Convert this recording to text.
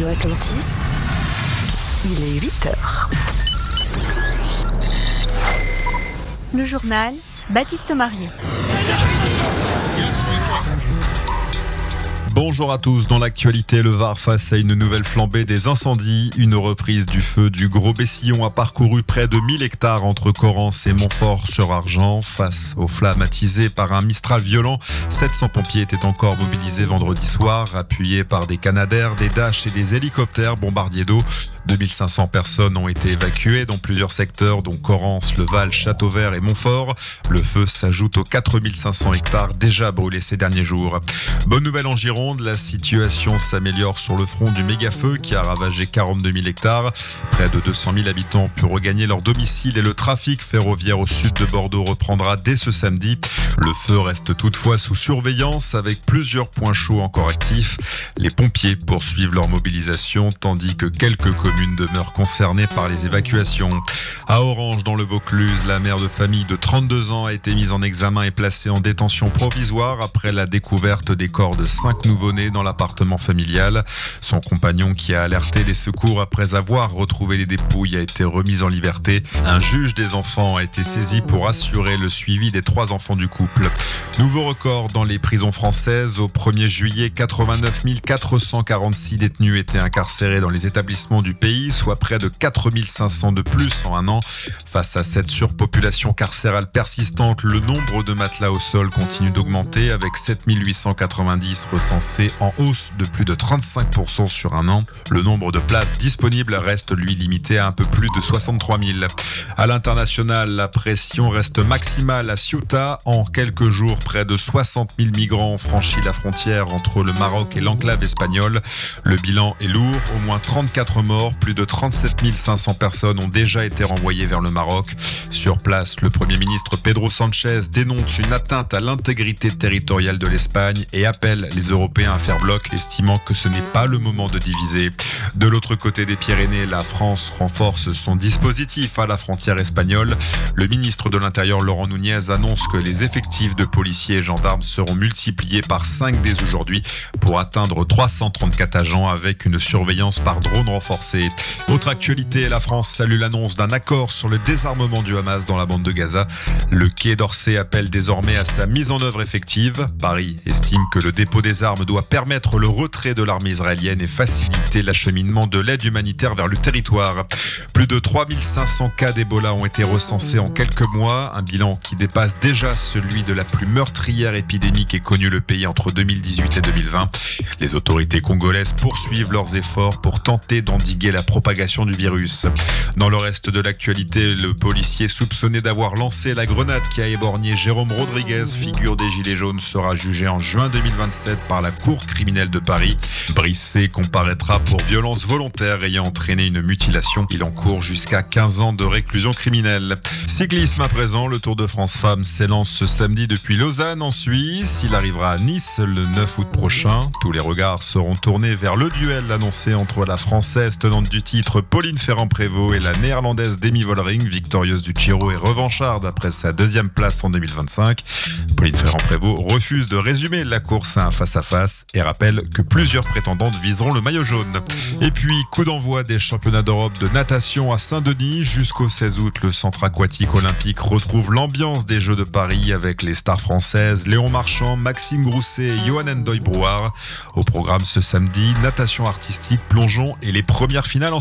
Radio Atlantis, il est 8h. Le journal, Baptiste Marier. Bonjour à tous. Dans l'actualité, le Var face à une nouvelle flambée des incendies. Une reprise du feu du Gros Bessillon a parcouru près de 1000 hectares entre Corrence et Montfort-sur-Argent. Face aux flammes attisées par un Mistral violent, 700 pompiers étaient encore mobilisés vendredi soir, appuyés par des Canadair, des Dash et des hélicoptères bombardiers d'eau. 2500 personnes ont été évacuées dans plusieurs secteurs, dont Corrence, Le Val, Châteauvert et Montfort. Le feu s'ajoute aux 4500 hectares déjà brûlés ces derniers jours. Bonne nouvelle en Gironde, la situation s'améliore sur le front du méga-feu qui a ravagé 42 000 hectares. Près de 200 000 habitants ont pu regagner leur domicile et le trafic ferroviaire au sud de Bordeaux reprendra dès ce samedi. Le feu reste toutefois sous surveillance avec plusieurs points chauds encore actifs. Les pompiers poursuivent leur mobilisation tandis que quelques communes demeurent concernées par les évacuations. À Orange, dans le Vaucluse, la mère de famille de 32 ans a été mise en examen et placée en détention provisoire après la découverte des corps de 5 nouveau-nés dans l'appartement familial. Son compagnon, qui a alerté les secours après avoir retrouvé les dépouilles, a été remis en liberté. Un juge des enfants a été saisi pour assurer le suivi des 3 enfants du couple. Nouveau record dans les prisons françaises. Au 1er juillet, 89 446 détenus étaient incarcérés dans les établissements du pays, soit près de 4 500 de plus en un an. Face à cette surpopulation carcérale persistante, le nombre de matelas au sol continue d'augmenter avec 7 890 recensés en hausse de plus de 35% sur un an. Le nombre de places disponibles reste lui limité à un peu plus de 63 000. À l'international, la pression reste maximale à Ceuta. En quelques jours, près de 60 000 migrants ont franchi la frontière entre le Maroc et l'enclave espagnole. Le bilan est lourd, au moins 34 morts, plus de 37 500 personnes ont déjà été renvoyées vers le Maroc. Sur place, le Premier ministre Pedro Sánchez dénonce une atteinte à l'intégrité territoriale de l'Espagne et appelle les Européens à faire bloc, estimant que ce n'est pas le moment de diviser. De l'autre côté des Pyrénées, la France renforce son dispositif à la frontière espagnole. Le ministre de l'Intérieur Laurent Nunez annonce que les effectifs de policiers et gendarmes seront multipliés par 5 dès aujourd'hui pour atteindre 334 agents avec une surveillance par drone renforcée. Autre actualité, la France salue l'annonce d'un accord sur le désarmement du Hamas dans la bande de Gaza. Le Quai d'Orsay appelle désormais à sa mise en œuvre effective. Paris estime que le dépôt des armes doit permettre le retrait de l'armée israélienne et faciliter l'acheminement de l'aide humanitaire vers le territoire. Plus de 3500 cas d'Ebola ont été recensés en quelques mois, un bilan qui dépasse déjà celui de la plus meurtrière épidémie qu'ait connue le pays entre 2018 et 2020. Les autorités congolaises poursuivent leurs efforts pour tenter d'endiguer la propagation du virus. Dans le reste de l'actualité, le policier soupçonné d'avoir lancé la grenade qui a éborgné Jérôme Rodriguez, figure des Gilets jaunes, sera jugé en juin 2027 par la Cour criminelle de Paris. Brissé comparaîtra pour violence volontaire ayant entraîné une mutilation. Il encourt jusqu'à 15 ans de réclusion criminelle. Cyclisme à présent, le Tour de France Femmes s'élance ce samedi depuis Lausanne en Suisse. Il arrivera à Nice le 9 août prochain. Tous les regards seront tournés vers le duel annoncé entre la Française tenante du titre Pauline Ferrand-Prévot et la Néerlandaise Demi Vollering, victorieuse du Giro et revancharde après sa 2e place en 2025. Pauline Ferrand-Prévôt refuse de résumer la course à un face-à-face et rappelle que plusieurs prétendantes viseront le maillot jaune. Et puis, coup d'envoi des championnats d'Europe de natation à Saint-Denis. Jusqu'au 16 août, le centre aquatique olympique retrouve l'ambiance des Jeux de Paris avec les stars françaises Léon Marchand, Maxime Grousset et Johan Ndoye Brouard. Au programme ce samedi, natation artistique, plongeon et les premières finales en